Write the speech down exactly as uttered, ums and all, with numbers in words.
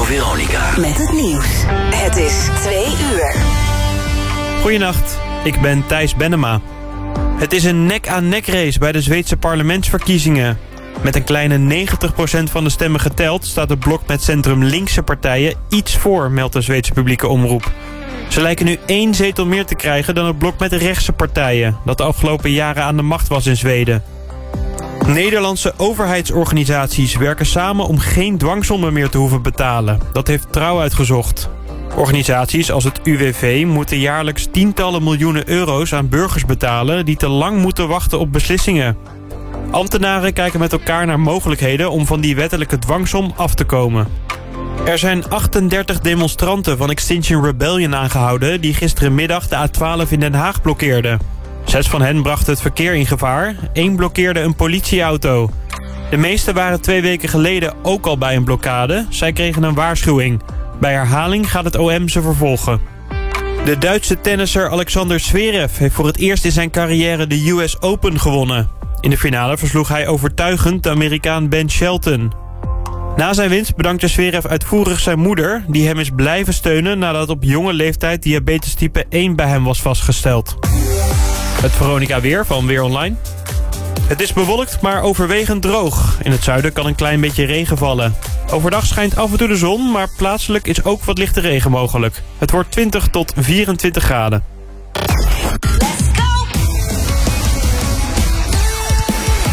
Veronica. Met het nieuws. Het is twee uur. Goedenacht, ik ben Thijs Bennema. Het is een nek-aan-nek race bij de Zweedse parlementsverkiezingen. Met een kleine negentig procent van de stemmen geteld staat het blok met centrum-linkse partijen iets voor, meldt de Zweedse publieke omroep. Ze lijken nu één zetel meer te krijgen dan het blok met de rechtse partijen, dat de afgelopen jaren aan de macht was in Zweden. Nederlandse overheidsorganisaties werken samen om geen dwangsommen meer te hoeven betalen. Dat heeft Trouw uitgezocht. Organisaties als het U W V moeten jaarlijks tientallen miljoenen euro's aan burgers betalen die te lang moeten wachten op beslissingen. Ambtenaren kijken met elkaar naar mogelijkheden om van die wettelijke dwangsom af te komen. Er zijn achtendertig demonstranten van Extinction Rebellion aangehouden die gisterenmiddag de A twaalf in Den Haag blokkeerden. Zes van hen brachten het verkeer in gevaar, één blokkeerde een politieauto. De meeste waren twee weken geleden ook al bij een blokkade. Zij kregen een waarschuwing. Bij herhaling gaat het O M ze vervolgen. De Duitse tennisser Alexander Zverev heeft voor het eerst in zijn carrière de U S Open gewonnen. In de finale versloeg hij overtuigend de Amerikaan Ben Shelton. Na zijn winst bedankte Zverev uitvoerig zijn moeder, die hem is blijven steunen nadat op jonge leeftijd diabetes type één bij hem was vastgesteld. Het Veronica weer van Weer Online. Het is bewolkt, maar overwegend droog. In het zuiden kan een klein beetje regen vallen. Overdag schijnt af en toe de zon, maar plaatselijk is ook wat lichte regen mogelijk. Het wordt twintig tot vierentwintig graden.